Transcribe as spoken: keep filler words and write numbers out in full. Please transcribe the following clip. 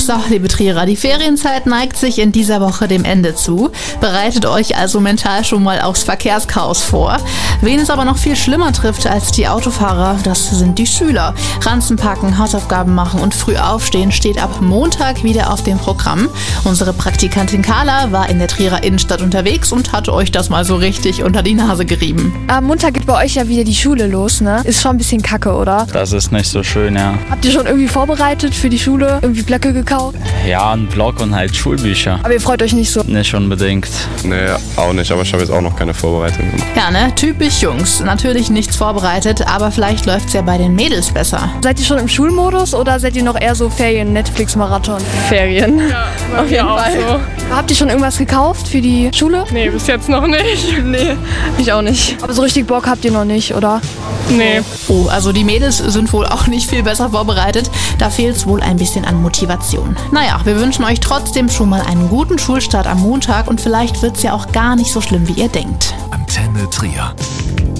So, liebe Trierer, die Ferienzeit neigt sich in dieser Woche dem Ende zu. Bereitet euch also mental schon mal aufs Verkehrschaos vor. Wen es aber noch viel schlimmer trifft als die Autofahrer, das sind die Schüler. Ranzen packen, Hausaufgaben machen und früh aufstehen steht ab Montag wieder auf dem Programm. Unsere Praktikantin Carla war in der Trierer Innenstadt unterwegs und hatte euch das mal so richtig unter die Nase gerieben. Am Montag geht bei euch ja wieder die Schule los, ne? Ist schon ein bisschen kacke, oder? Das ist nicht so schön, ja. Habt ihr schon irgendwie vorbereitet für die Schule? Irgendwie Blöcke gekauft? Ja, ein Block und halt Schulbücher. Aber ihr freut euch nicht so? Nicht unbedingt. Nee, auch nicht, aber ich habe jetzt auch noch keine Vorbereitung gemacht. Ja, ne? Typisch Jungs. Natürlich nichts vorbereitet, aber vielleicht läuft's ja bei den Mädels besser. Seid ihr schon im Schulmodus oder seid ihr noch eher so Ferien-Netflix-Marathon? Ferien. Ja, auf jeden Fall. So. Habt ihr schon irgendwas gekauft für die Schule? Nee, bis jetzt noch nicht. Nee, ich auch nicht. Aber so richtig Bock habt ihr noch nicht, oder? Nee. Oh, also die Mädels sind wohl auch nicht viel besser vorbereitet. Da fehlt's wohl ein bisschen an Motivation. Naja, wir wünschen euch trotzdem schon mal einen guten Schulstart am Montag und vielleicht wird's ja auch gar nicht so schlimm, wie ihr denkt. Antenne Trier.